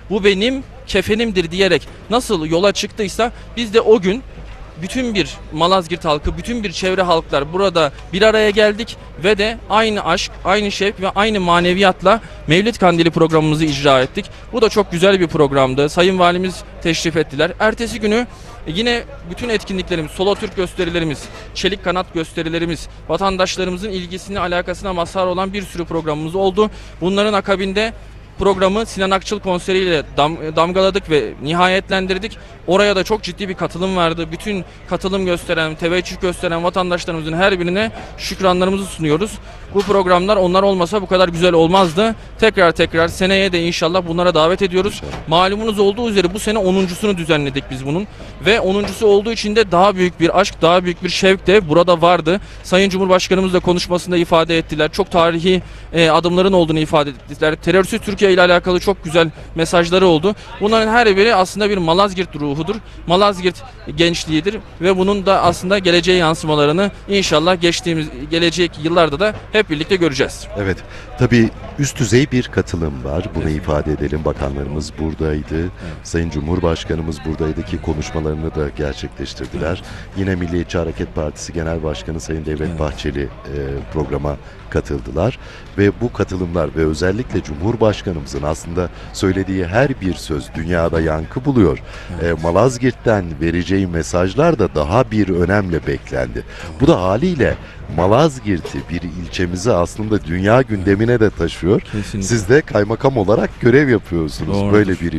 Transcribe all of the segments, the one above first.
bu benim kefenimdir diyerek nasıl yola çıktıysa biz de o gün bütün bir Malazgirt halkı, bütün bir çevre halklar burada bir araya geldik ve de aynı aşk, aynı şevk ve aynı maneviyatla Mevlid Kandili programımızı icra ettik. Bu da çok güzel bir programdı. Sayın Valimiz teşrif ettiler. Ertesi günü yine bütün etkinliklerimiz, solo Türk gösterilerimiz, çelik kanat gösterilerimiz, vatandaşlarımızın ilgisine, alakasına mazhar olan bir sürü programımız oldu. Bunların akabinde programı Sinan Akçıl konseriyle damgaladık ve nihayetlendirdik. Oraya da çok ciddi bir katılım vardı. Bütün katılım gösteren, teveccüh gösteren vatandaşlarımızın her birine şükranlarımızı sunuyoruz. Bu programlar onlar olmasa bu kadar güzel olmazdı. Tekrar seneye de inşallah bunlara davet ediyoruz. Malumunuz olduğu üzere bu sene 10.sunu düzenledik biz bunun. Ve 10.sü olduğu için de daha büyük bir aşk, daha büyük bir şevk de burada vardı. Sayın Cumhurbaşkanımız da konuşmasında ifade ettiler. Çok tarihi adımların olduğunu ifade ettiler. Terörsüz Türkiye ile alakalı çok güzel mesajları oldu. Bunların her biri aslında bir Malazgirt ruhudur. Malazgirt gençliğidir ve bunun da aslında geleceğe yansımalarını inşallah gelecek yıllarda da hep birlikte göreceğiz. Evet, tabii üst düzey bir katılım var. Bunu ifade edelim. Bakanlarımız buradaydı. Sayın Cumhurbaşkanımız buradaydı ki konuşmalarını da gerçekleştirdiler. Yine Milliyetçi Hareket Partisi Genel Başkanı Sayın Devlet Bahçeli programa katıldılar ve bu katılımlar ve özellikle Cumhurbaşkanımızın aslında söylediği her bir söz dünyada yankı buluyor. Malazgirt'ten vereceği mesajlar da daha bir önemle beklendi. Bu da haliyle Malazgirt'i, bir ilçemizi aslında dünya gündemine de taşıyor. Kesinlikle. Siz de kaymakam olarak görev yapıyorsunuz. Doğrudur. Böyle bir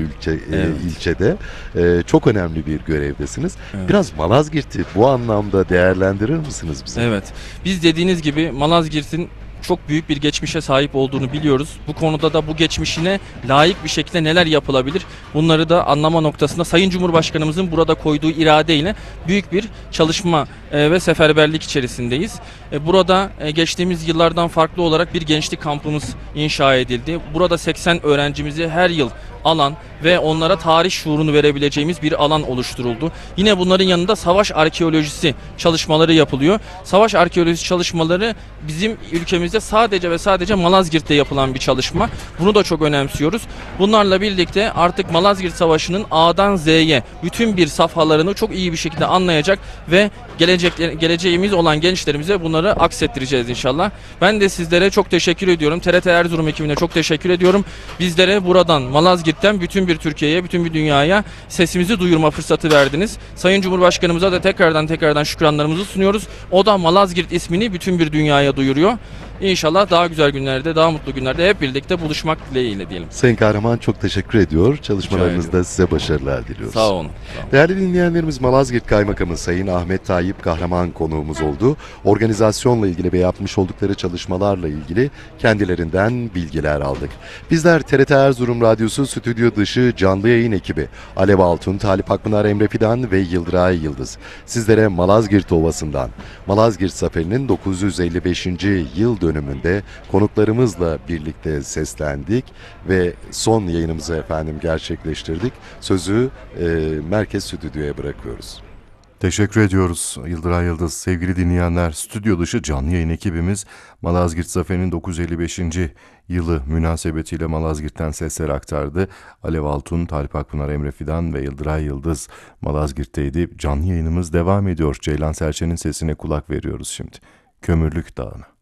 ilçede. Çok önemli bir görevdesiniz. Evet. Biraz Malazgirt'i bu anlamda değerlendirir misiniz bize? Evet. Biz dediğiniz gibi Malazgirt'in çok büyük bir geçmişe sahip olduğunu biliyoruz. Bu konuda da bu geçmişine layık bir şekilde neler yapılabilir? Bunları da anlama noktasında Sayın Cumhurbaşkanımızın burada koyduğu iradeyle büyük bir çalışma ve seferberlik içerisindeyiz. Burada geçtiğimiz yıllardan farklı olarak bir gençlik kampımız inşa edildi. Burada 80 öğrencimizi her yıl alan ve onlara tarih şuurunu verebileceğimiz bir alan oluşturuldu. Yine bunların yanında savaş arkeolojisi çalışmaları yapılıyor. Savaş arkeolojisi çalışmaları bizim ülkemizde sadece ve sadece Malazgirt'te yapılan bir çalışma. Bunu da çok önemsiyoruz. Bunlarla birlikte artık Malazgirt Savaşı'nın A'dan Z'ye bütün bir safhalarını çok iyi bir şekilde anlayacak ve geleceğimiz olan gençlerimize bunları aksettireceğiz inşallah. Ben de sizlere çok teşekkür ediyorum. TRT Erzurum ekibine çok teşekkür ediyorum. Bizlere buradan Malazgirt'ten bütün bir Türkiye'ye, bütün bir dünyaya sesimizi duyurma fırsatı verdiniz. Sayın Cumhurbaşkanımıza da tekrardan şükranlarımızı sunuyoruz. O da Malazgirt ismini bütün bir dünyaya duyuruyor. İnşallah daha güzel günlerde, daha mutlu günlerde hep birlikte buluşmak dileğiyle diyelim. Sayın Kahraman çok teşekkür ediyor. Çalışmalarınızda size başarılar diliyoruz. Sağ olun. Değerli dinleyenlerimiz, Malazgirt Kaymakamı Sayın Ahmet Tayyip Kahraman konuğumuz oldu. Organizasyonla ilgili ve yapmış oldukları çalışmalarla ilgili kendilerinden bilgiler aldık. Bizler TRT Erzurum Radyosu stüdyo dışı canlı yayın ekibi Alev Altun, Talip Akpınar, Emre Fidan ve Yıldıray Yıldız sizlere Malazgirt Ovası'ndan Malazgirt Zaferi'nin 955. yıl dönümünde konuklarımızla birlikte seslendik ve son yayınımızı efendim gerçekleştirdik. Sözü Merkez Stüdyo'ya bırakıyoruz. Teşekkür ediyoruz Yıldıray Yıldız. Sevgili dinleyenler, stüdyo dışı canlı yayın ekibimiz Malazgirt Zaferi'nin 955. yılı münasebetiyle Malazgirt'ten sesler aktardı. Alev Altun, Talip Akpınar, Emre Fidan ve Yıldıray Yıldız Malazgirt'teydi. Canlı yayınımız devam ediyor. Ceylan Serçe'nin sesine kulak veriyoruz şimdi. Kömürlük Dağı'na.